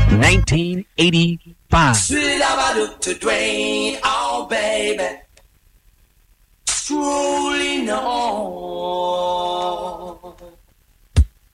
1985. Sweet Abaduke to Dwayne, oh baby, strolling on.